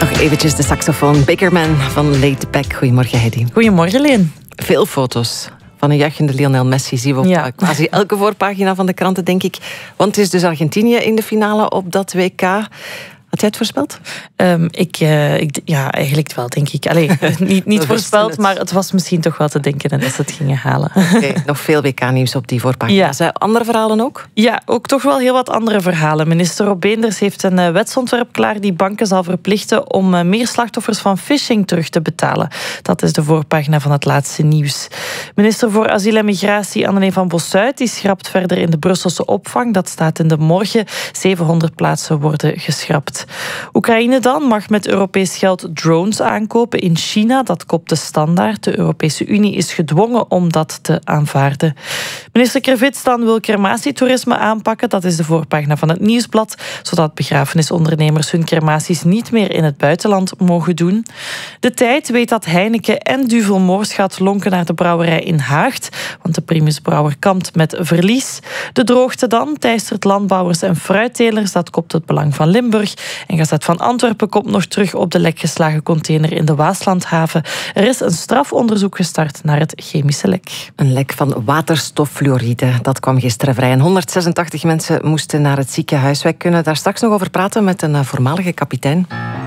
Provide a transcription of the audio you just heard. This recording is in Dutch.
Nog eventjes de saxofoon. Bakerman van Laid Back. Goedemorgen, Heidi. Goedemorgen, Leen. Veel foto's van een juichende Lionel Messi zien we op quasi elke voorpagina van de kranten, denk ik. Want het is dus Argentinië in de finale op dat WK. Had jij het voorspeld? Eigenlijk wel, denk ik. Allee, niet voorspeld, maar het was misschien toch wel te denken dat ze het gingen halen. Okay, nog veel WK-nieuws op die voorpagina's. Ja. Andere verhalen ook? Ja, ook toch wel heel wat andere verhalen. Minister Rob Beenders heeft een wetsontwerp klaar die banken zal verplichten om meer slachtoffers van phishing terug te betalen. Dat is de voorpagina van het laatste nieuws. Minister voor Asiel en Migratie Anneleen van Bossuit die schrapt verder in de Brusselse opvang. Dat staat in de morgen. 700 plaatsen worden geschrapt. Oekraïne dan mag met Europees geld drones aankopen in China. Dat kopt de Standaard. De Europese Unie is gedwongen om dat te aanvaarden. Minister Krevits dan wil crematietoerisme aanpakken. Dat is de voorpagina van het Nieuwsblad. Zodat begrafenisondernemers hun crematies niet meer in het buitenland mogen doen. De Tijd weet dat Heineken en Duvel Moors gaat lonken naar de brouwerij in Haagt. Want de Primus Brouwer kampt met verlies. De droogte dan teistert landbouwers en fruittelers. Dat kopt het Belang van Limburg. En Gazet van Antwerpen komt nog terug op de lekgeslagen container in de Waaslandhaven. Er is een strafonderzoek gestart naar het chemische lek. Een lek van waterstoffluoride, dat kwam gisteren vrij. En 186 mensen moesten naar het ziekenhuis. Wij kunnen daar straks nog over praten met een voormalige kapitein.